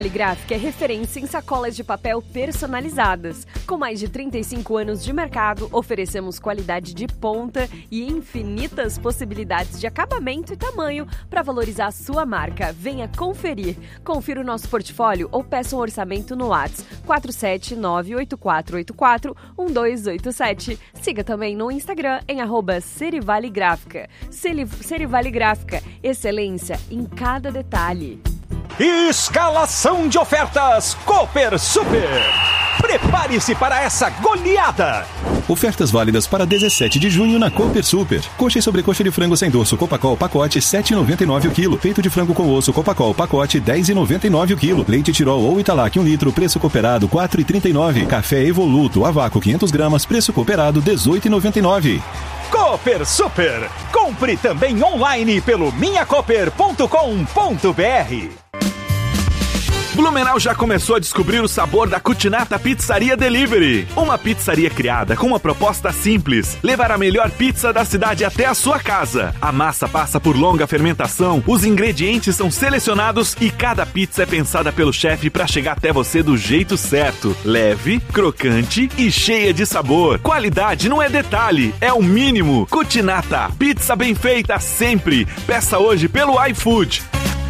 Gráfica é referência em sacolas de papel personalizadas. Com mais de 35 anos de mercado, oferecemos qualidade de ponta e infinitas possibilidades de acabamento e tamanho para valorizar a sua marca. Venha conferir. Confira o nosso portfólio ou peça um orçamento no WhatsApp 47984841287. Siga também no Instagram em @Serivalegráfica. Serivale Gráfica, excelência em cada detalhe. Escalação de ofertas Cooper Super. Prepare-se para essa goleada. Ofertas válidas para 17 de junho na Cooper Super. Coxa e sobrecoxa de frango sem dorso Copacol pacote 7,99 o quilo. Peito de frango com osso Copacol pacote 10,99 o quilo. Leite Tirol ou Italac 1 litro, preço cooperado 4,39. Café Evoluto a vácuo 500 gramas, preço cooperado 18,99. Cooper Super. Compre também online pelo minhacooper.com.br. Blumenau já começou a descobrir o sabor da Cucinata Pizzaria Delivery. Uma pizzaria criada com uma proposta simples: levar a melhor pizza da cidade até a sua casa. A massa passa por longa fermentação, os ingredientes são selecionados e cada pizza é pensada pelo chefe para chegar até você do jeito certo. Leve, crocante e cheia de sabor. Qualidade não é detalhe, é o mínimo. Cucinata, pizza bem feita sempre. Peça hoje pelo iFood.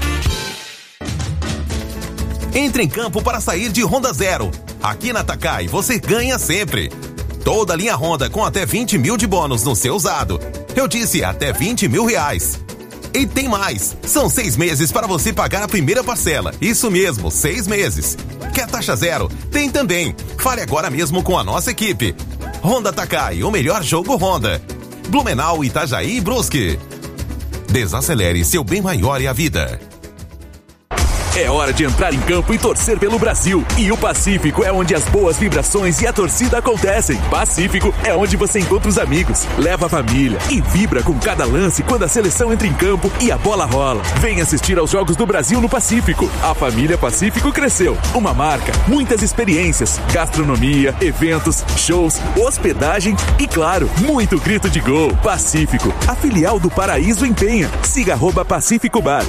Entre em campo para sair de Honda Zero. Aqui na Takai você ganha sempre. Toda linha Honda com até 20 mil de bônus no seu usado. Eu disse até 20 mil reais. E tem mais. São 6 meses para você pagar a primeira parcela. Isso mesmo, 6 meses. Quer taxa zero? Tem também. Fale agora mesmo com a nossa equipe. Honda Takai, o melhor jogo Honda. Blumenau, Itajaí e Brusque. Desacelere, seu bem maior é a vida. É hora de entrar em campo e torcer pelo Brasil. E o Pacífico é onde as boas vibrações e a torcida acontecem. Pacífico é onde você encontra os amigos, leva a família e vibra com cada lance quando a seleção entra em campo e a bola rola. Vem assistir aos Jogos do Brasil no Pacífico. A família Pacífico cresceu. Uma marca, muitas experiências, gastronomia, eventos, shows, hospedagem e, claro, muito grito de gol. Pacífico, a filial do Paraíso em Penha. Siga @Pacífico Bar.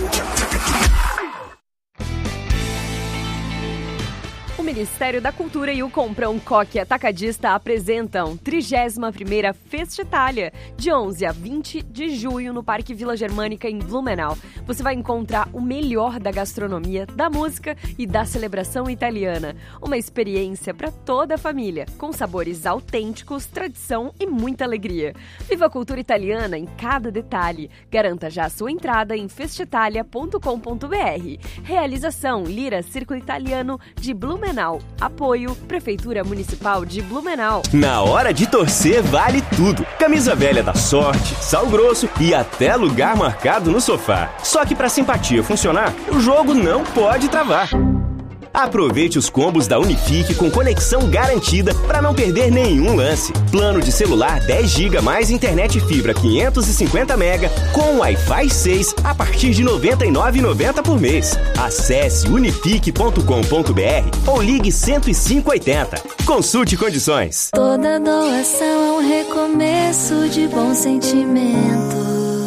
O Ministério da Cultura e o Comprão Coque Atacadista apresentam 31ª Festa Itália, de 11 a 20 de junho no Parque Vila Germânica, em Blumenau. Você vai encontrar o melhor da gastronomia, da música e da celebração italiana. Uma experiência para toda a família, com sabores autênticos, tradição e muita alegria. Viva a cultura italiana em cada detalhe. Garanta já a sua entrada em festitalia.com.br. Realização Lira Círculo Italiano de Blumenau. Apoio Prefeitura Municipal de Blumenau. Na hora de torcer vale tudo. Camisa velha da Sorte, sal grosso e até lugar marcado no sofá. Só que para simpatia funcionar, o jogo não pode travar. Aproveite os combos da Unifique com conexão garantida para não perder nenhum lance. Plano de celular 10 GB mais internet fibra 550 MB com Wi-Fi 6 a partir de R$ 99,90 por mês. Acesse unifique.com.br ou ligue 10580. Consulte condições. Toda doação é um recomeço de bons sentimentos.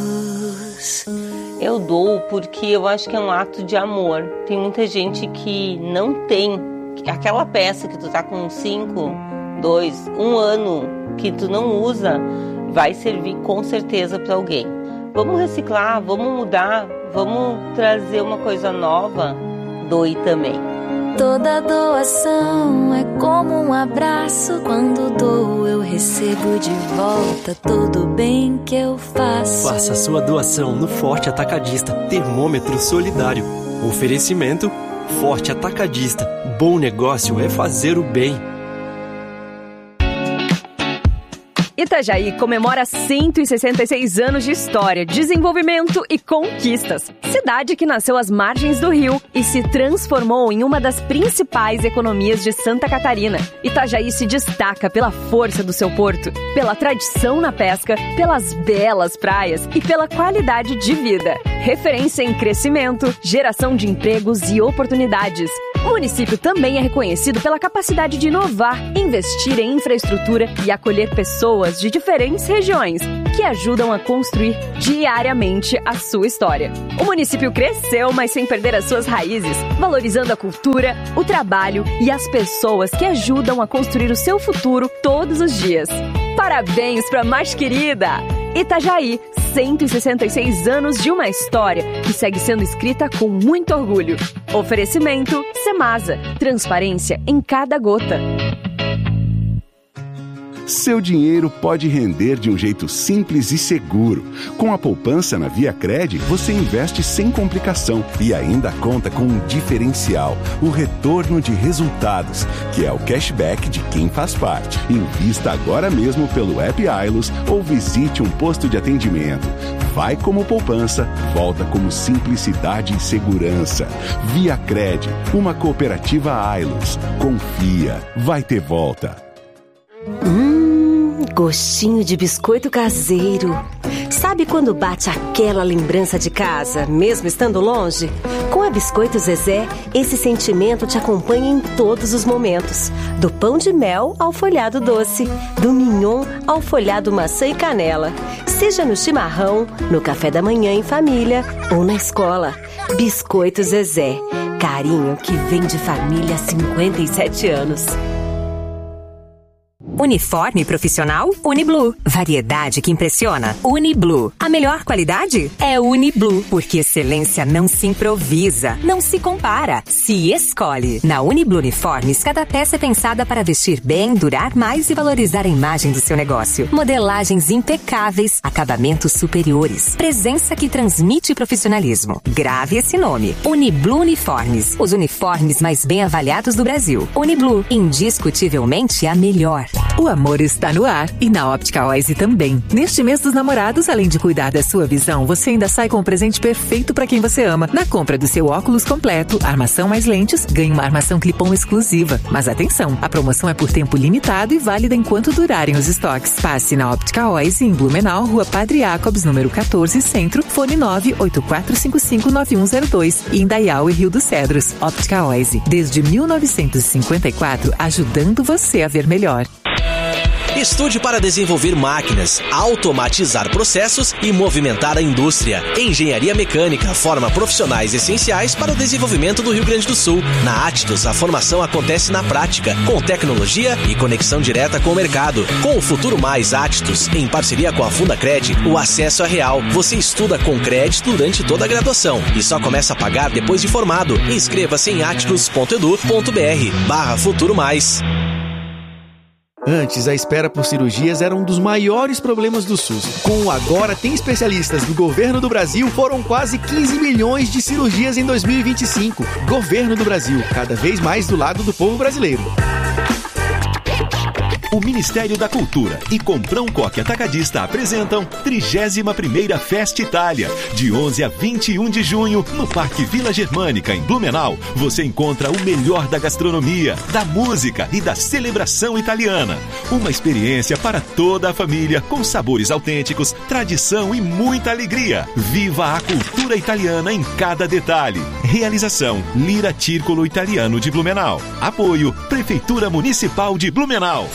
Eu dou porque eu acho que é um ato de amor. Tem muita gente que não tem aquela peça que tu tá com 5, 2, 1 ano que tu não usa, vai servir com certeza para alguém. Vamos reciclar, vamos mudar, vamos trazer uma coisa nova. Doe também. Toda doação é como um abraço. Quando dou, eu recebo de volta todo o bem que eu faço. Faça sua doação no Forte Atacadista Termômetro Solidário. Oferecimento Forte Atacadista. Bom negócio é fazer o bem. Itajaí comemora 166 anos de história, desenvolvimento e conquistas. Cidade que nasceu às margens do rio e se transformou em uma das principais economias de Santa Catarina. Itajaí se destaca pela força do seu porto, pela tradição na pesca, pelas belas praias e pela qualidade de vida. Referência em crescimento, geração de empregos e oportunidades. O município também é reconhecido pela capacidade de inovar, investir em infraestrutura e acolher pessoas de diferentes regiões, que ajudam a construir diariamente a sua história. O município cresceu, mas sem perder as suas raízes, valorizando a cultura, o trabalho e as pessoas que ajudam a construir o seu futuro todos os dias. Parabéns para a mais querida! Itajaí, 166 anos de uma história que segue sendo escrita com muito orgulho. Oferecimento Semasa, transparência em cada gota. Seu dinheiro pode render de um jeito simples e seguro. Com a poupança na ViaCred, você investe sem complicação e ainda conta com um diferencial, o retorno de resultados, que é o cashback de quem faz parte. Invista agora mesmo pelo app Ailos ou visite um posto de atendimento. Vai como poupança, volta como simplicidade e segurança. ViaCred, uma cooperativa Ailos. Confia, vai ter volta. Gostinho de biscoito caseiro. Sabe quando bate aquela lembrança de casa, mesmo estando longe? Com a Biscoito Zezé, esse sentimento te acompanha em todos os momentos. Do pão de mel ao folhado doce, do mignon ao folhado maçã e canela. Seja no chimarrão, no café da manhã em família ou na escola. Biscoito Zezé, carinho que vem de família há 57 anos. Uniforme profissional? Uniblue. Variedade que impressiona? Uniblue. A melhor qualidade? É Uniblue. Porque excelência não se improvisa, não se compara, se escolhe. Na Uniblue Uniformes, cada peça é pensada para vestir bem, durar mais e valorizar a imagem do seu negócio. Modelagens impecáveis, acabamentos superiores, presença que transmite profissionalismo. Grave esse nome. Uniblue Uniformes. Os uniformes mais bem avaliados do Brasil. Uniblue. Indiscutivelmente a melhor. O amor está no ar e na Óptica Oise também. Neste mês dos namorados, além de cuidar da sua visão, você ainda sai com o presente perfeito para quem você ama. Na compra do seu óculos completo, armação mais lentes, ganhe uma armação clip-on exclusiva. Mas atenção, a promoção é por tempo limitado e válida enquanto durarem os estoques. Passe na Óptica Oise em Blumenau, Rua Padre Jacobs, número 14, Centro, fone 984559102 e Indaial e Rio dos Cedros. Óptica Oise, desde 1954, ajudando você a ver melhor. Estude para desenvolver máquinas, automatizar processos e movimentar a indústria. Engenharia Mecânica forma profissionais essenciais para o desenvolvimento do Rio Grande do Sul. Na Atidus, a formação acontece na prática, com tecnologia e conexão direta com o mercado. Com o Futuro Mais Atidus, em parceria com a Fundacred, o acesso é real. Você estuda com crédito durante toda a graduação e só começa a pagar depois de formado. Inscreva-se em atidus.edu.br/Futuro Mais. Antes, a espera por cirurgias era um dos maiores problemas do SUS. Com o Agora Tem Especialistas do Governo do Brasil, foram quase 15 milhões de cirurgias em 2025. Governo do Brasil, cada vez mais do lado do povo brasileiro. O Ministério da Cultura e Comprão Coque Atacadista apresentam 31ª Festa Itália. De 11 a 21 de junho, no Parque Vila Germânica, em Blumenau, você encontra o melhor da gastronomia, da música e da celebração italiana. Uma experiência para toda a família, com sabores autênticos, tradição e muita alegria. Viva a cultura italiana em cada detalhe. Realização: Lira Círculo Italiano de Blumenau. Apoio: Prefeitura Municipal de Blumenau.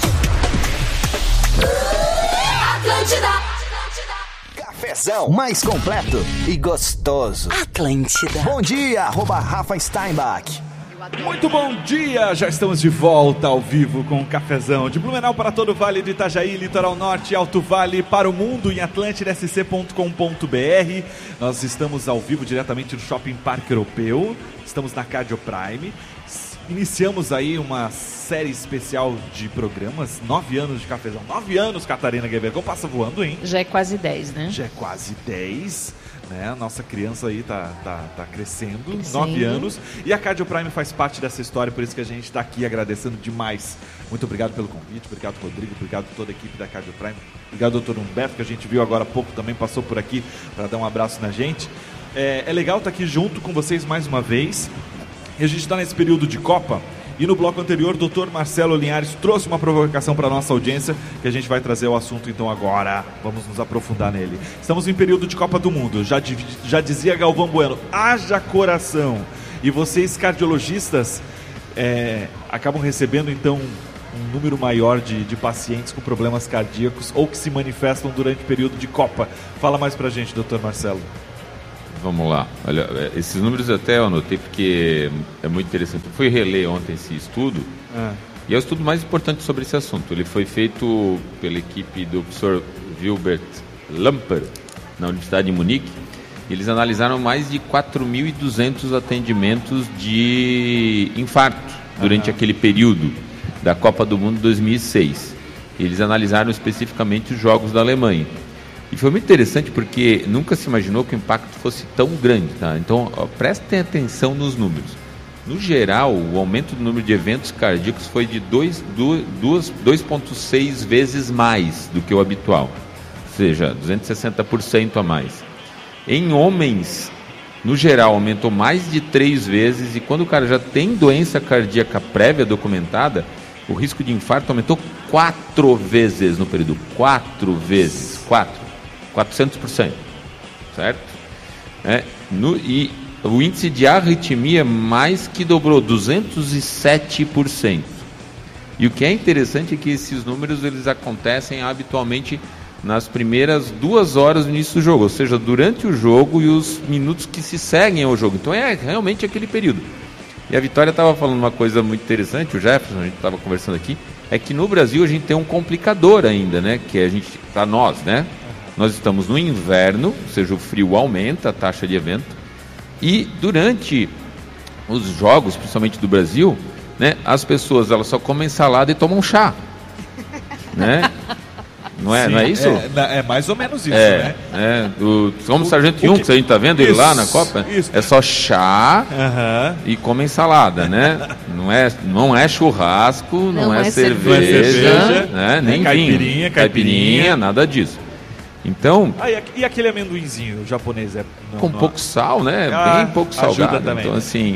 Atlântida. Cafezão mais completo e gostoso. Atlântida. Bom dia, @Rafa Steinbach. Muito bom dia, já estamos de volta ao vivo com o Cafezão. De Blumenau para todo o Vale do Itajaí, Litoral Norte, Alto Vale, para o mundo em atlantidasc.com.br. Nós estamos ao vivo diretamente no Shopping Parque Europeu, estamos na Cardio Prime. Iniciamos aí uma série especial de programas, 9 anos de Cafezão. 9 anos, Catarina Guebergon, passa voando, hein? Já é quase 10, né? Já é quase 10, né? Nossa criança aí tá crescendo, 9 anos. E a Cardio Prime faz parte dessa história, por isso que a gente está aqui agradecendo demais. Muito obrigado pelo convite, obrigado Rodrigo, obrigado a toda a equipe da Cardio Prime. Obrigado doutor Humberto, que a gente viu agora há pouco também, passou por aqui para dar um abraço na gente. É legal estar aqui junto com vocês mais uma vez. E a gente está nesse período de Copa, e no bloco anterior, o doutor Marcelo Linhares trouxe uma provocação para a nossa audiência, que a gente vai trazer o assunto então agora, vamos nos aprofundar nele. Estamos em período de Copa do Mundo, já dizia Galvão Bueno, haja coração. E vocês, cardiologistas, acabam recebendo então um número maior de pacientes com problemas cardíacos ou que se manifestam durante o período de Copa. Fala mais pra gente, Dr. Marcelo. Vamos lá. Olha, esses números até eu anotei porque é muito interessante. Eu fui reler ontem esse estudo e é o estudo mais importante sobre esse assunto. Ele foi feito pela equipe do professor Wilbert Lamper, na Universidade de Munique. Eles analisaram mais de 4.200 atendimentos de infarto durante aquele período da Copa do Mundo 2006. Eles analisaram especificamente os jogos da Alemanha. E foi muito interessante porque nunca se imaginou que o impacto fosse tão grande, tá? Então, prestem atenção nos números. No geral, o aumento do número de eventos cardíacos foi de 2,6 vezes mais do que o habitual. Ou seja, 260% a mais. Em homens, no geral, aumentou mais de 3 vezes. E quando o cara já tem doença cardíaca prévia documentada, o risco de infarto aumentou 4 vezes no período. 4 vezes. 400%, certo? E o índice de arritmia mais que dobrou, 207%. E o que é interessante é que esses números eles acontecem habitualmente nas primeiras 2 horas do início do jogo, ou seja, durante o jogo e os minutos que se seguem ao jogo. Então é realmente aquele período. E a Vitória estava falando uma coisa muito interessante, o Jefferson, a gente estava conversando aqui, é que no Brasil a gente tem um complicador ainda, né? Que a gente, para nós, né? Nós estamos no inverno, ou seja, o frio aumenta a taxa de evento. E durante os jogos, principalmente do Brasil, né, as pessoas elas só comem salada e tomam chá. Né? Não é isso? É mais ou menos isso, né? Como o Sargento Jung, que a gente está vendo ele lá na Copa, é só chá e comem salada, né? Não é churrasco, não é cerveja, né? Nem vinho. Caipirinha, nada disso. Então, e aquele amendoinzinho japonês? Com pouco sal, né? Bem pouco salgado. Também. Então, assim,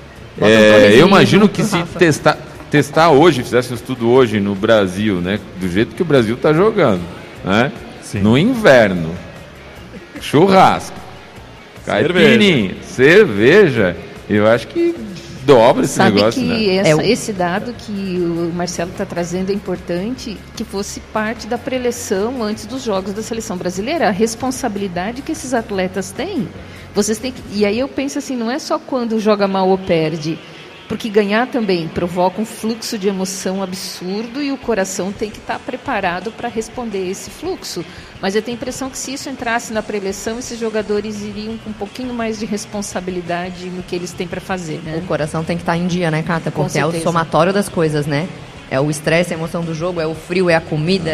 eu imagino que se testar hoje, fizesse um estudo hoje no Brasil, né? Do jeito que o Brasil está jogando, né? No inverno, churrasco, caipirinha, cerveja, eu acho que dobra esse negócio, que esse dado que o Marcelo está trazendo é importante que fosse parte da preleção antes dos jogos da seleção brasileira. A responsabilidade que esses atletas têm, vocês têm que, e aí eu penso assim, não é só quando joga mal ou perde, porque ganhar também provoca um fluxo de emoção absurdo e o coração tem que estar preparado para responder esse fluxo. Mas eu tenho a impressão que se isso entrasse na preleção, esses jogadores iriam com um pouquinho mais de responsabilidade no que eles têm para fazer, né? O coração tem que estar em dia, né, Cata? Porque é o somatório das coisas, né? É o estresse, a emoção do jogo, é o frio, é a comida,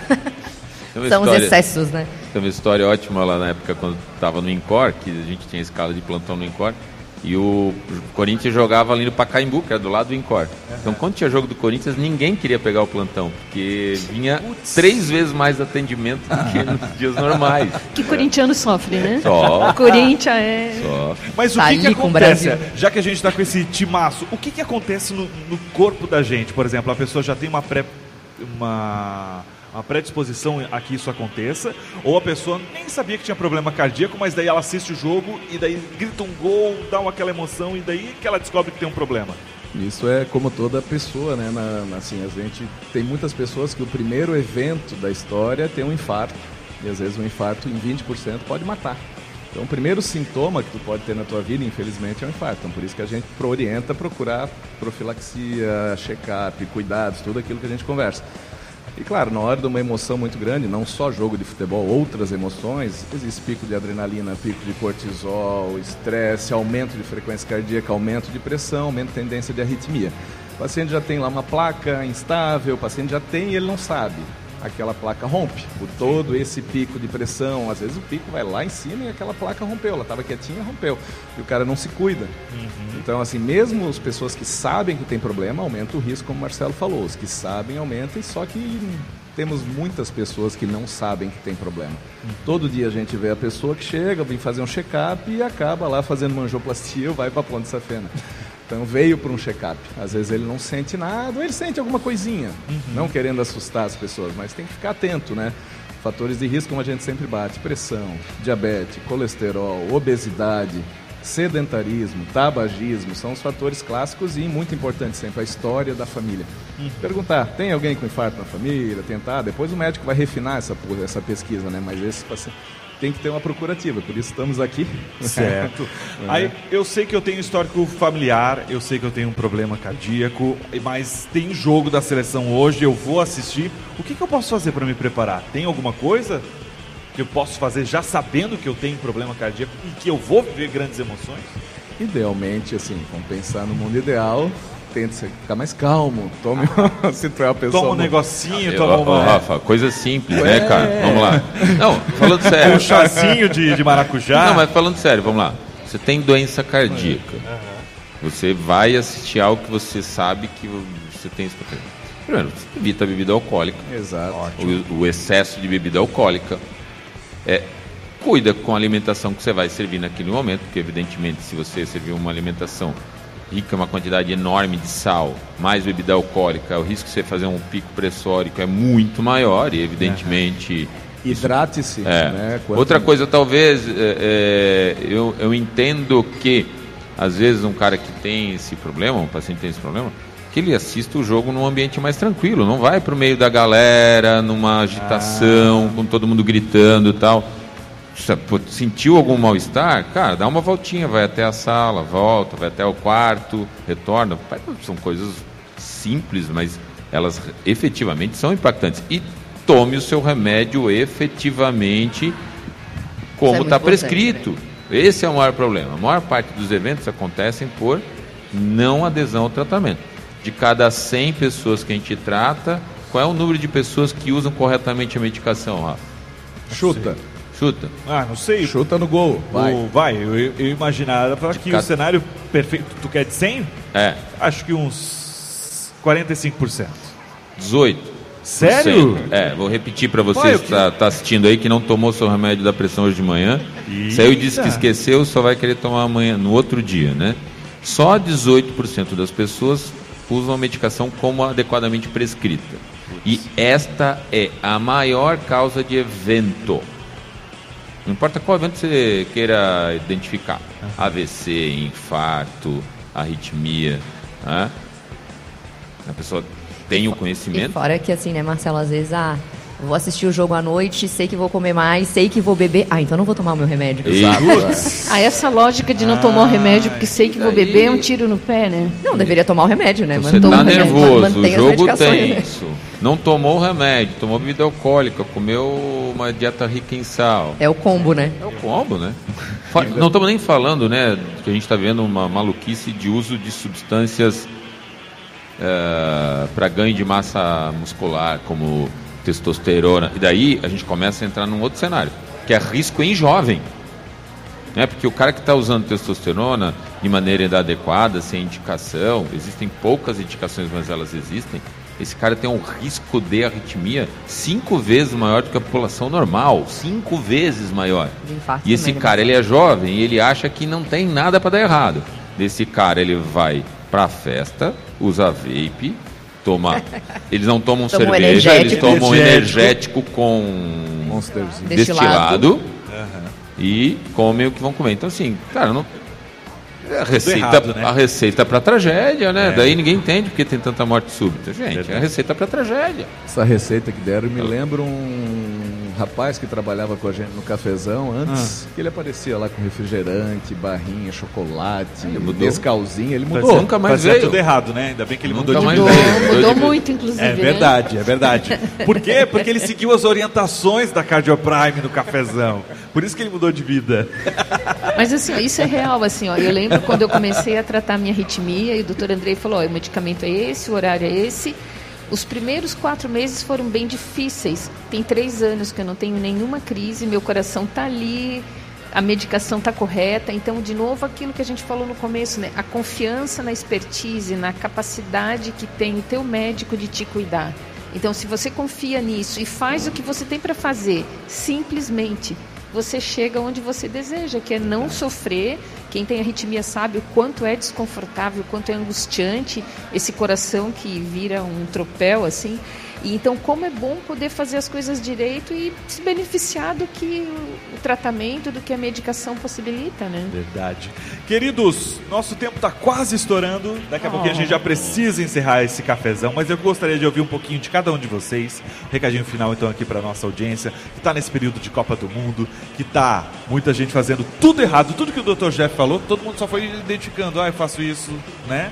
são os excessos, né? Tem uma história ótima lá na época, quando estava no INCOR, que a gente tinha escala de plantão no INCOR, e o Corinthians jogava ali no Pacaembu, que era do lado do INCOR. Então, quando tinha jogo do Corinthians, ninguém queria pegar o plantão, porque vinha 3 vezes mais atendimento do que nos dias normais. Que corintiano sofre, né? Só. O Corinthians Mas o que acontece, já que a gente está com esse timaço, o que acontece no corpo da gente? Por exemplo, a pessoa já tem uma predisposição a que isso aconteça, ou a pessoa nem sabia que tinha problema cardíaco, mas daí ela assiste o jogo e daí grita um gol, dá aquela emoção e daí que ela descobre que tem um problema. Isso é como toda pessoa, né? Assim, a gente tem muitas pessoas que o primeiro evento da história tem um infarto, e às vezes um infarto em 20% pode matar. Então o primeiro sintoma que tu pode ter na tua vida, infelizmente, é um infarto. Então por isso que a gente orienta a procurar profilaxia, check-up, cuidados, tudo aquilo que a gente conversa. E claro, na hora de uma emoção muito grande, não só jogo de futebol, outras emoções, existe pico de adrenalina, pico de cortisol, estresse, aumento de frequência cardíaca, aumento de pressão, aumento de tendência de arritmia. O paciente já tem lá uma placa instável, o paciente já tem e ele não sabe. Aquela placa rompe, por todo esse pico de pressão, às vezes o pico vai lá em cima e aquela placa rompeu, ela estava quietinha, rompeu, e o cara não se cuida. Então, assim, mesmo as pessoas que sabem que tem problema, aumenta o risco, como o Marcelo falou, os que sabem aumentam, só que temos muitas pessoas que não sabem que tem problema. Todo dia a gente vê a pessoa que chega, vem fazer um check-up e acaba lá fazendo uma angioplastia ou vai para a Ponte Safena. Então veio para um check-up. Às vezes ele não sente nada, ou ele sente alguma coisinha, não querendo assustar as pessoas, mas tem que ficar atento, né? Fatores de risco, como a gente sempre bate: pressão, diabetes, colesterol, obesidade, sedentarismo, tabagismo, são os fatores clássicos e muito importantes sempre, a história da família. Perguntar, tem alguém com infarto na família? Tentar, depois o médico vai refinar essa pesquisa, né? Mas esse paciente tem que ter uma procurativa, por isso estamos aqui. Certo. Aí, eu sei que eu tenho histórico familiar, eu sei que eu tenho um problema cardíaco, mas tem jogo da seleção hoje, eu vou assistir. O que eu posso fazer para me preparar? Tem alguma coisa que eu posso fazer já sabendo que eu tenho problema cardíaco e que eu vou viver grandes emoções? Idealmente, assim, vamos pensar no mundo ideal, tente ficar mais calmo, tome se tu é uma pessoa... Toma um negocinho, toma uma... Rafa, coisa simples, né, cara? Vamos lá. Não, falando sério. Um chazinho de maracujá. Não, mas falando sério, vamos lá. Você tem doença cardíaca. Você vai assistir algo que você sabe que você tem esse problema. Primeiro, você evita a bebida alcoólica. Exato. O excesso de bebida alcoólica. Cuida com a alimentação que você vai servir naquele momento, porque evidentemente se você servir uma alimentação rica em uma quantidade enorme de sal, mais bebida alcoólica, o risco de você fazer um pico pressórico é muito maior e evidentemente... Hidrate-se. Né? Outra coisa, talvez, eu entendo que às vezes um cara que tem esse problema, um paciente que tem esse problema, que ele assista o jogo num ambiente mais tranquilo, não vai para o meio da galera, numa agitação, com todo mundo gritando e tal. Sentiu algum mal-estar? Cara, dá uma voltinha, vai até a sala, volta, vai até o quarto, retorna. São coisas simples, mas elas efetivamente são impactantes. E tome o seu remédio efetivamente como está prescrito. Né? Esse é o maior problema. A maior parte dos eventos acontecem por não adesão ao tratamento. De cada 100 pessoas que a gente trata, qual é o número de pessoas que usam corretamente a medicação, Rafa? Chuta. Não sei. Chuta no gol. Vai. Eu imaginava para que o cenário perfeito. Tu quer de 100? Acho que uns 45%. 18%. Sério? Vou repetir para você que tá assistindo aí, que não tomou seu remédio da pressão hoje de manhã. Saiu e disse que esqueceu, só vai querer tomar amanhã, no outro dia, né? Só 18% das pessoas usam a medicação como adequadamente prescrita. E esta é a maior causa de evento. Não importa qual evento você queira identificar. AVC, infarto, arritmia. Né? A pessoa tem o conhecimento. E fora que assim, né, Marcelo, às vezes, vou assistir o jogo à noite, sei que vou comer mais, sei que vou beber. Então não vou tomar o meu remédio. Exato. Essa lógica de não tomar o remédio porque sei que vou beber é um tiro no pé, né? Não, deveria tomar o remédio, né? Você tá nervoso, o jogo tenso. Não tomou o remédio, tomou bebida alcoólica, comeu uma dieta rica em sal. É o combo, né? É o combo, né? Não estamos nem falando, né, que a gente está vendo uma maluquice de uso de substâncias para ganho de massa muscular, como testosterona. E daí a gente começa a entrar num outro cenário, que é risco em jovem. Né? Porque o cara que está usando testosterona de maneira inadequada, sem indicação, existem poucas indicações, mas elas existem. Esse cara tem um risco de arritmia 5 vezes maior do que a população normal. 5 vezes maior. E esse cara, ele é jovem e ele acha que não tem nada para dar errado. Desse cara, ele vai pra festa, usa vape, toma... Eles não tomam cerveja, eles tomam energético com destilado. E comem o que vão comer. Então, assim, cara, não... A receita para tragédia, né? Daí ninguém entende porque tem tanta morte súbita. Gente, é a receita para tragédia. Essa receita que deram, me lembra um rapaz que trabalhava com a gente no cafezão antes, que ele aparecia lá com refrigerante, barrinha, chocolate, Nescauzinho, ele mudou. Nunca mais veio. Tudo errado, né? Ainda bem que ele mudou de vida. Mudou muito, inclusive. É verdade. Por quê? Porque ele seguiu as orientações da Cardioprime no cafezão. Por isso que ele mudou de vida. Mas assim, isso é real, assim, eu lembro quando eu comecei a tratar minha arritmia e o doutor Andrei falou, o medicamento é esse, o horário é esse. Os primeiros 4 meses foram bem difíceis. Tem 3 anos que eu não tenho nenhuma crise, meu coração está ali, a medicação está correta. Então, de novo, aquilo que a gente falou no começo, né? A confiança na expertise, na capacidade que tem o teu médico de te cuidar. Então, se você confia nisso e faz o que você tem para fazer, simplesmente, você chega onde você deseja, que é não sofrer Quem tem arritmia sabe o quanto é desconfortável, o quanto é angustiante esse coração que vira um tropel, assim. E então, como é bom poder fazer as coisas direito e se beneficiar do que o tratamento, do que a medicação possibilita, né? Verdade. Queridos, nosso tempo está quase estourando. Daqui a pouquinho a gente já precisa encerrar esse cafezão, mas eu gostaria de ouvir um pouquinho de cada um de vocês. Recadinho final, então, aqui para nossa audiência, que está nesse período de Copa do Mundo, que está muita gente fazendo tudo errado. Tudo que o Dr. Jeff falou, todo mundo só foi identificando. Eu faço isso, né?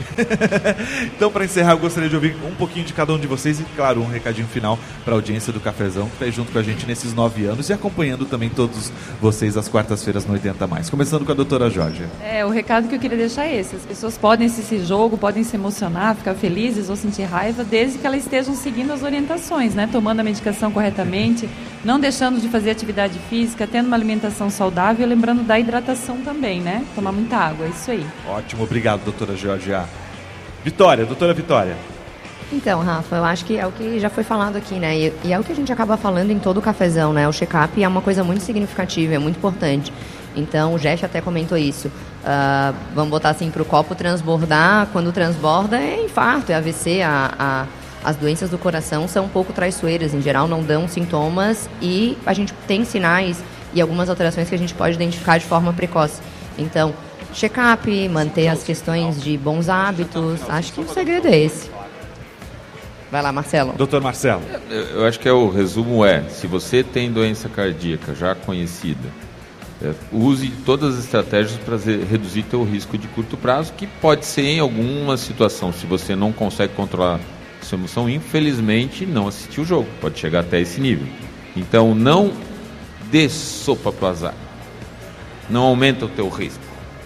Então, para encerrar, eu gostaria de ouvir um pouquinho de cada um de vocês e, claro, um recadinho final para a audiência do Cafezão, que está aí junto com a gente nesses 9 anos e acompanhando também todos vocês às quartas-feiras no 80+. Começando com a doutora Jorge. O recado que eu queria deixar é esse: as pessoas podem assistir jogo, podem se emocionar, ficar felizes ou sentir raiva, desde que elas estejam seguindo as orientações, né? Tomando a medicação corretamente, não deixando de fazer atividade física, tendo uma alimentação saudável e lembrando da hidratação também, né? Tomar muita água, é isso aí. Ótimo, obrigado, doutora Jorge. Vitória, doutora Vitória. Então, Rafa, eu acho que é o que já foi falado aqui, né? E é o que a gente acaba falando em todo o cafezão, né? O check-up é uma coisa muito significativa, é muito importante. Então, o Jeff até comentou isso. Vamos botar assim, para o copo transbordar. Quando transborda, é infarto, é AVC. As doenças do coração são um pouco traiçoeiras, em geral não dão sintomas e a gente tem sinais e algumas alterações que a gente pode identificar de forma precoce. Então, check-up, manter as questões de bons hábitos, acho que o segredo é esse. Vai lá, Marcelo. Doutor Marcelo. Eu acho que o resumo se você tem doença cardíaca já conhecida, use todas as estratégias para reduzir teu risco de curto prazo, que pode ser em alguma situação, se você não consegue controlar sua emoção, infelizmente não assistir o jogo, pode chegar até esse nível. Então não dê sopa pro azar, não aumenta o teu risco.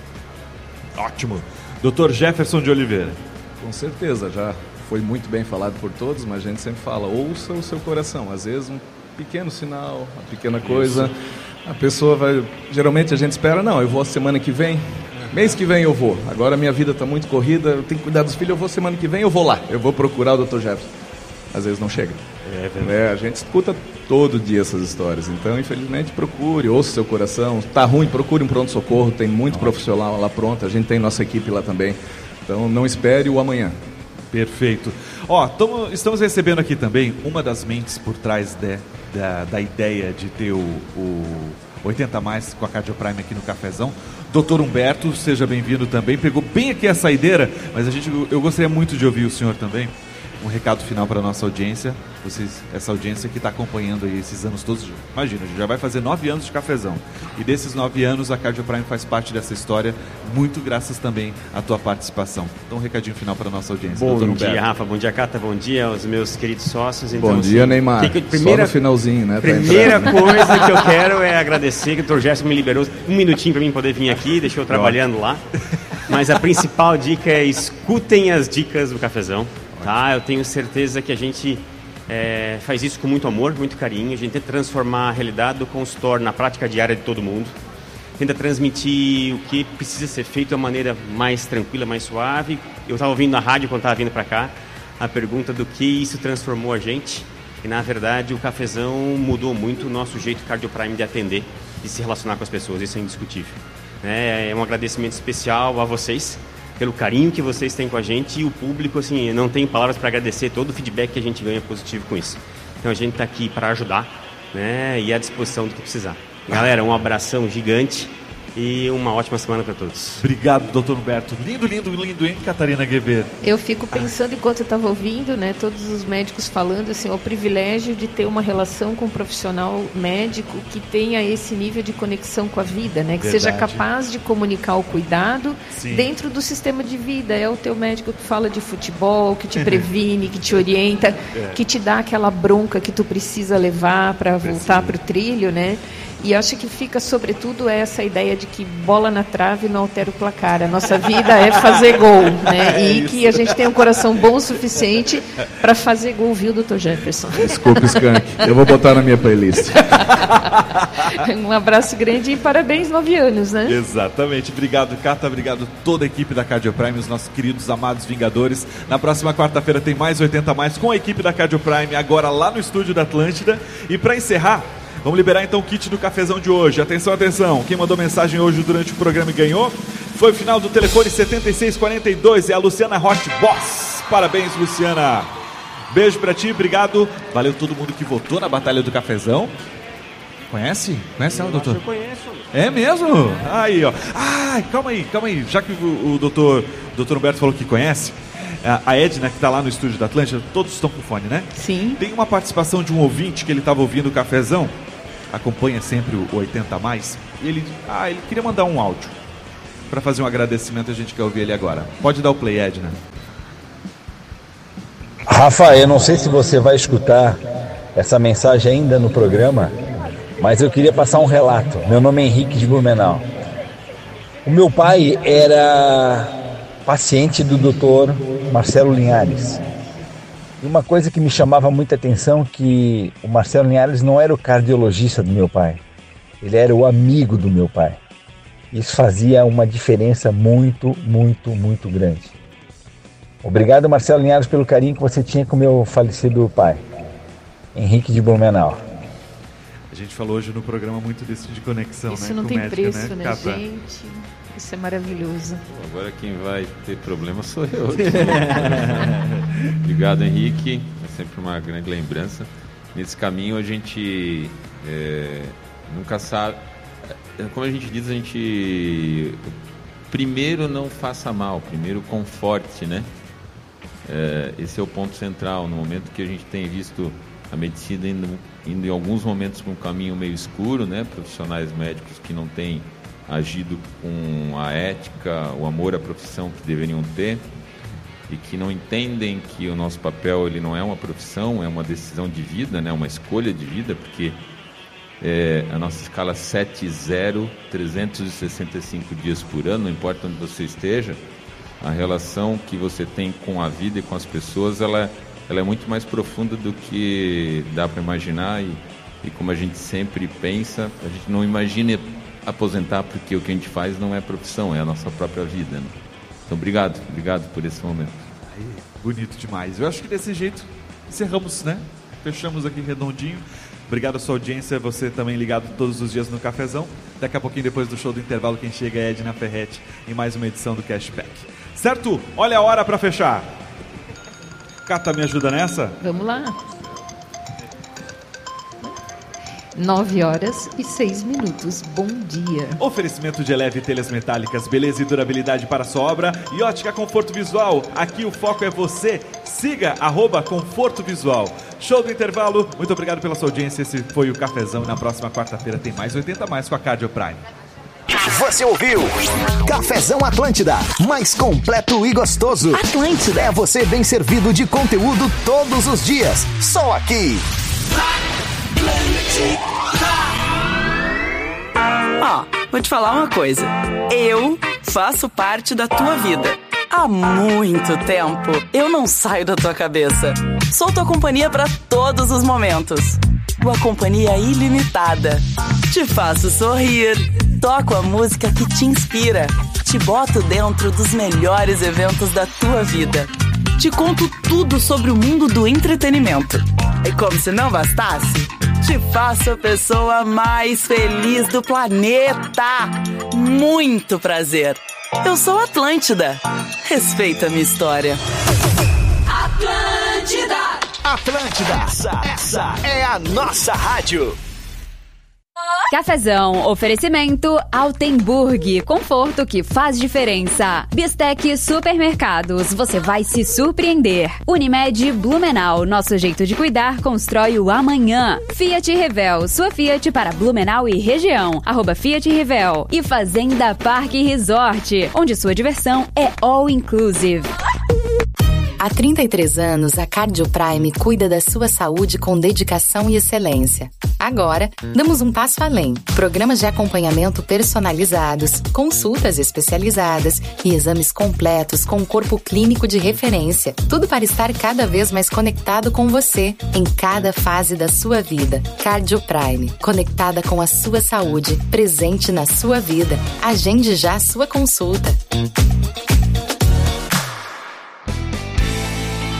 Ótimo. Dr. Jefferson de Oliveira. Com certeza, já foi muito bem falado por todos, mas a gente sempre fala, ouça o seu coração. Às vezes um pequeno sinal, uma pequena coisa, a pessoa vai... Geralmente a gente espera, não, eu vou a semana que vem, mês que vem eu vou. Agora a minha vida está muito corrida, eu tenho que cuidar dos filhos, eu vou semana que vem, eu vou lá. Eu vou procurar o Dr. Jefferson. Às vezes não chega. É verdade. A gente escuta todo dia essas histórias. Então, infelizmente, procure, ouça o seu coração. Está ruim, procure um pronto-socorro. Tem muito profissional lá pronto. A gente tem nossa equipe lá também. Então, não espere o amanhã. Perfeito. Estamos recebendo aqui também uma das mentes por trás da ideia de ter o 80+, com a Cardioprime aqui no Cafezão. Doutor Humberto, seja bem-vindo também. Pegou bem aqui a saideira, mas eu gostaria muito de ouvir o senhor também. Um recado final para a nossa audiência, essa audiência que está acompanhando aí esses anos todos. Imagina, a gente já vai fazer 9 anos de Cafezão. E desses 9 anos, a Cardioprime faz parte dessa história, muito graças também à tua participação. Então, um recadinho final para a nossa audiência. Bom dia, Rafa. Bom dia, Cata. Bom dia aos meus queridos sócios. Então, bom dia, Neymar. Só no finalzinho, né? Primeira coisa que eu quero é agradecer que o Dr. Gerson me liberou um minutinho para mim poder vir aqui, deixou eu trabalhando lá. Mas a principal dica é escutem as dicas do Cafezão. Tá, eu tenho certeza que a gente faz isso com muito amor, muito carinho. A gente tenta transformar a realidade do consultório na prática diária de todo mundo. Tenta transmitir o que precisa ser feito de uma maneira mais tranquila, mais suave. Eu estava ouvindo na rádio quando estava vindo para cá a pergunta do que isso transformou a gente. E na verdade o Cafezão mudou muito o nosso jeito Cardioprime de atender, de se relacionar com as pessoas. Isso é indiscutível. É um agradecimento especial a vocês pelo carinho que vocês têm com a gente e o público, assim, não tem palavras para agradecer todo o feedback que a gente ganha positivo com isso. Então a gente está aqui para ajudar, né, e à disposição do que precisar. Galera, um abração gigante e uma ótima semana para todos. Obrigado, doutor Humberto. Lindo, lindo, lindo, hein, Catarina Gueber? Eu fico pensando, enquanto eu estava ouvindo, né, todos os médicos falando, assim, o privilégio de ter uma relação com um profissional médico que tenha esse nível de conexão com a vida, né, que seja capaz de comunicar o cuidado dentro do sistema de vida. É o teu médico que fala de futebol, que te previne, que te orienta, que te dá aquela bronca que tu precisa levar para voltar para o trilho, né? E acho que fica, sobretudo, essa ideia de que bola na trave não altera o placar. A nossa vida é fazer gol, né? E que a gente tem um coração bom o suficiente para fazer gol, viu, Dr. Jefferson? Desculpa, Skank. Eu vou botar na minha playlist. Um abraço grande e parabéns, 9 anos, né? Exatamente. Obrigado, Cata. Obrigado toda a equipe da Cardioprime, os nossos queridos, amados Vingadores. Na próxima quarta-feira tem mais 80+, com a equipe da Cardioprime, agora lá no estúdio da Atlântida. E para encerrar, Vamos liberar então o kit do cafezão de hoje. Atenção, atenção. Quem mandou mensagem hoje durante o programa e ganhou foi o final do telefone 7642. É a Luciana Roche Boss. Parabéns, Luciana. Beijo pra ti, obrigado. Valeu todo mundo que votou na Batalha do Cafezão. Conhece? Conhece ela, doutor? Eu conheço. É mesmo? Aí, ó. Ai, calma aí. Já que o doutor Humberto falou que conhece, a Edna, que está lá no estúdio da Atlântida, todos estão com fone, né? Sim. Tem uma participação de um ouvinte que ele estava ouvindo o Cafezão, acompanha sempre o 80 a mais, e ele queria mandar um áudio para fazer um agradecimento, a gente quer ouvir ele agora. Pode dar o play, Edna. Rafa, eu não sei se você vai escutar essa mensagem ainda no programa, mas eu queria passar um relato. Meu nome é Henrique de Blumenau. O meu pai era paciente do Dr. Marcelo Linhares. E uma coisa que me chamava muita atenção que o Marcelo Linhares não era o cardiologista do meu pai. Ele era o amigo do meu pai. Isso fazia uma diferença muito, muito, muito grande. Obrigado, Marcelo Linhares, pelo carinho que você tinha com meu falecido pai. Henrique de Blumenau. A gente falou hoje no programa muito disso de conexão, isso né? Não com tem o médico, preço, né, gente? Isso é maravilhoso. Agora quem vai ter problema sou eu. Obrigado, Henrique. É sempre uma grande lembrança. Nesse caminho a gente nunca sabe. Como a gente diz, a gente primeiro não faça mal, primeiro conforte, né? Esse é o ponto central. No momento que a gente tem visto a medicina indo em alguns momentos para um caminho meio escuro, né? Profissionais médicos que não têm agido com a ética, o amor à profissão que deveriam ter e que não entendem que o nosso papel ele não é uma profissão, é uma decisão de vida, né? Uma escolha de vida, porque a nossa escala 7-0, 365 dias por ano, não importa onde você esteja, a relação que você tem com a vida e com as pessoas, ela é muito mais profunda do que dá para imaginar e como a gente sempre pensa, a gente não imagina aposentar porque o que a gente faz não é profissão, é a nossa própria vida, né? Então obrigado por esse momento. Aí, bonito demais. Eu acho que desse jeito encerramos, né? Fechamos aqui redondinho. Obrigado à sua audiência, você também ligado todos os dias no Cafezão. Daqui a pouquinho, depois do show do intervalo, quem chega é Edna Ferretti em mais uma edição do Cashback. Certo? Olha a hora para fechar. Cata, me ajuda nessa? Vamos lá. 9h06. Bom dia. Oferecimento de Eleve Telhas Metálicas, beleza e durabilidade para a sua obra. E Ótica Conforto Visual, aqui o foco é você. Siga @Conforto Visual. Show do intervalo, muito obrigado pela sua audiência. Esse foi o Cafezão e na próxima quarta-feira tem mais 80 mais com a Cardio Prime. Você ouviu Cafezão Atlântida, mais completo e gostoso. Atlântida é você bem servido de conteúdo todos os dias. Só aqui. Vou te falar uma coisa. Eu faço parte da tua vida. Há muito tempo eu não saio da tua cabeça. Sou tua companhia para todos os momentos. Uma companhia ilimitada. Te faço sorrir. Toco a música que te inspira. Te boto dentro dos melhores eventos da tua vida. Te conto tudo sobre o mundo do entretenimento. E como se não bastasse, te faço a pessoa mais feliz do planeta. Muito prazer. Eu sou Atlântida. Respeita a minha história. Atlântida, essa é a nossa rádio. Cafezão, oferecimento Altenburg, conforto que faz diferença. Bistec Supermercados, você vai se surpreender. Unimed Blumenau, nosso jeito de cuidar constrói o amanhã. Fiat Revel, sua Fiat para Blumenau e região, @Fiat Revel. E Fazenda Parque Resort, onde sua diversão é all inclusive. Há 33 anos, a Cardio Prime cuida da sua saúde com dedicação e excelência. Agora, damos um passo além. Programas de acompanhamento personalizados, consultas especializadas e exames completos com um corpo clínico de referência. Tudo para estar cada vez mais conectado com você, em cada fase da sua vida. Cardio Prime, conectada com a sua saúde, presente na sua vida. Agende já a sua consulta.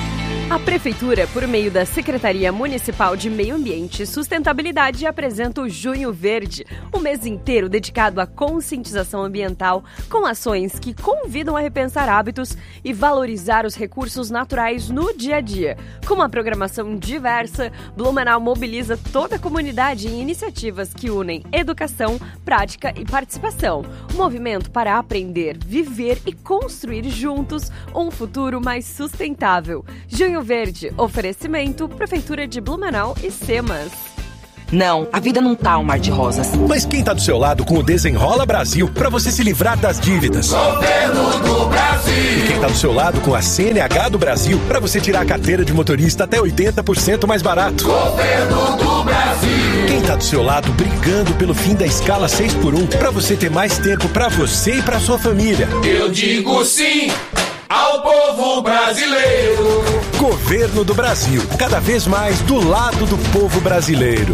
A Prefeitura, por meio da Secretaria Municipal de Meio Ambiente e Sustentabilidade, apresenta o Junho Verde, um mês inteiro dedicado à conscientização ambiental, com ações que convidam a repensar hábitos e valorizar os recursos naturais no dia a dia. Com uma programação diversa, Blumenau mobiliza toda a comunidade em iniciativas que unem educação, prática e participação. Um movimento para aprender, viver e construir juntos um futuro mais sustentável. Junho Verde, oferecimento Prefeitura de Blumenau e Semas. Não, a vida não tá um mar de rosas. Mas quem tá do seu lado com o Desenrola Brasil, pra você se livrar das dívidas? Governo do Brasil. E quem tá do seu lado com a CNH do Brasil, pra você tirar a carteira de motorista até 80% mais barato? Governo do Brasil. Quem tá do seu lado brigando pelo fim da escala 6x1, pra você ter mais tempo pra você e pra sua família? Eu digo sim ao povo brasileiro. Governo do Brasil, cada vez mais do lado do povo brasileiro.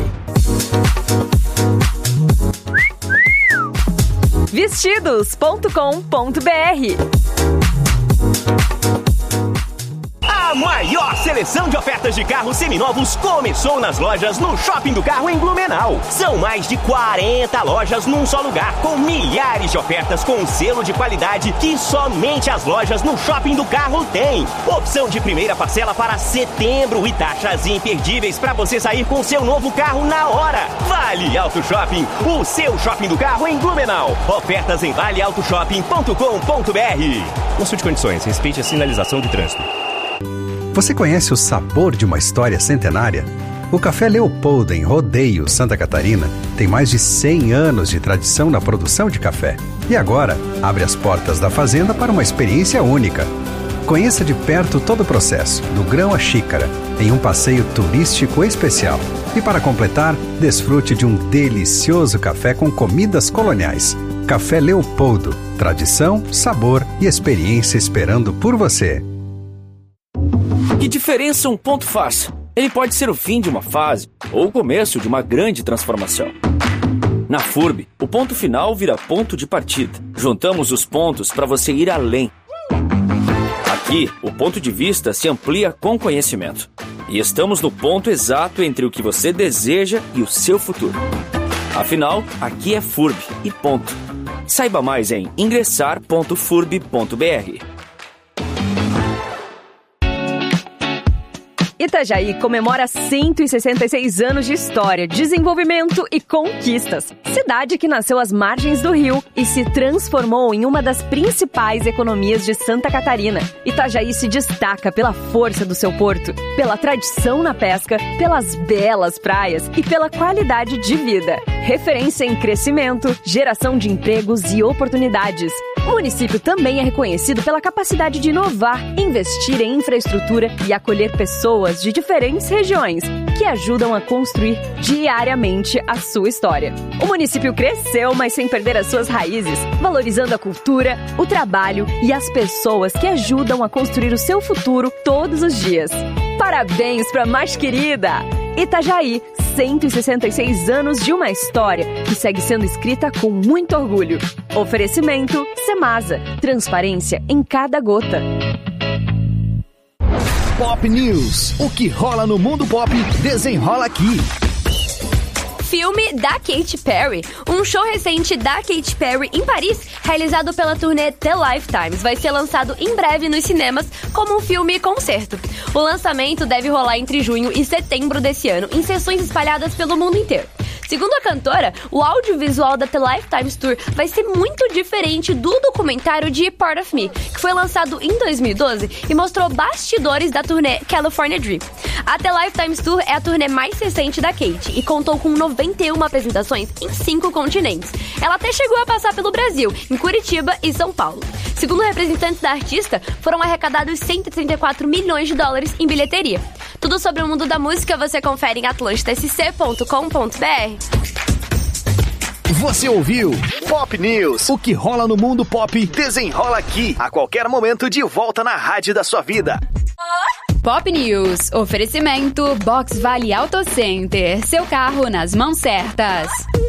Vestidos.com.br. A maior seleção de ofertas de carros seminovos começou nas lojas no Shopping do Carro em Blumenau. São mais de 40 lojas num só lugar, com milhares de ofertas com selo de qualidade que somente as lojas no Shopping do Carro têm. Opção de primeira parcela para setembro e taxas imperdíveis para você sair com seu novo carro na hora. Vale Auto Shopping, o seu shopping do carro em Blumenau. Ofertas em valeautoshopping.com.br. Consulte condições, respeite a sinalização de trânsito. Você conhece o sabor de uma história centenária? O Café Leopoldo, em Rodeio, Santa Catarina, tem mais de 100 anos de tradição na produção de café. E agora, abre as portas da fazenda para uma experiência única. Conheça de perto todo o processo, do grão à xícara, em um passeio turístico especial. E para completar, desfrute de um delicioso café com comidas coloniais. Café Leopoldo, tradição, sabor e experiência esperando por você. Que diferença um ponto faz? Ele pode ser o fim de uma fase ou o começo de uma grande transformação. Na FURB, o ponto final vira ponto de partida. Juntamos os pontos para você ir além. Aqui, o ponto de vista se amplia com conhecimento. E estamos no ponto exato entre o que você deseja e o seu futuro. Afinal, aqui é FURB e ponto. Saiba mais em ingressar.furb.br. Itajaí comemora 166 anos de história, desenvolvimento e conquistas. Cidade que nasceu às margens do rio e se transformou em uma das principais economias de Santa Catarina. Itajaí se destaca pela força do seu porto, pela tradição na pesca, pelas belas praias e pela qualidade de vida. Referência em crescimento, geração de empregos e oportunidades. O município também é reconhecido pela capacidade de inovar, investir em infraestrutura e acolher pessoas de diferentes regiões que ajudam a construir diariamente a sua história. O município cresceu, mas sem perder as suas raízes, valorizando a cultura, o trabalho e as pessoas que ajudam a construir o seu futuro todos os dias. Parabéns para a mais querida! Itajaí, 166 anos de uma história que segue sendo escrita com muito orgulho. Oferecimento Semasa, transparência em cada gota. Pop News, o que rola no mundo pop, desenrola aqui. Filme da Katy Perry. Um show recente da Katy Perry em Paris, realizado pela turnê The Lifetimes, vai ser lançado em breve nos cinemas como um filme-concerto. O lançamento deve rolar entre junho e setembro desse ano, em sessões espalhadas pelo mundo inteiro. Segundo a cantora, o audiovisual da The Lifetimes Tour vai ser muito diferente do documentário de Part of Me, que foi lançado em 2012 e mostrou bastidores da turnê California Dream. A The Lifetimes Tour é a turnê mais recente da Katy e contou com 91 apresentações em 5 continentes. Ela até chegou a passar pelo Brasil, em Curitiba e São Paulo. Segundo representantes da artista, foram arrecadados 134 milhões de dólares em bilheteria. Tudo sobre o mundo da música você confere em atlantidasc.com.br. Você ouviu Pop News, o que rola no mundo pop, desenrola aqui, a qualquer momento de volta na rádio da sua vida. Pop News, oferecimento Box Vale Auto Center, seu carro nas mãos certas.